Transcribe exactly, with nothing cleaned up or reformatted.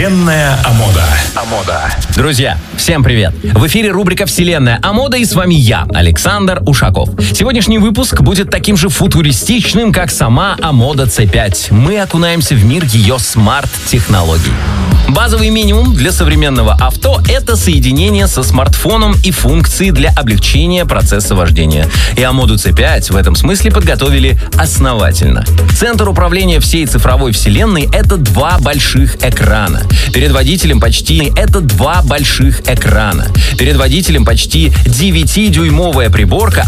Вселенная Амода. Амода. Друзья, всем привет! В эфире рубрика «Вселенная Амода» и с вами я, Александр Ушаков. Сегодняшний выпуск будет таким же футуристичным, как сама Амода си пять. Мы окунаемся в мир ее смарт-технологий. Базовый минимум для современного авто – это соединение со смартфоном и функции для облегчения процесса вождения. И Амоду си пять в этом смысле подготовили основательно. Центр управления всей цифровой вселенной – это два больших экрана. Перед водителем почти это два больших экрана. Перед водителем почти девятидюймовая приборка,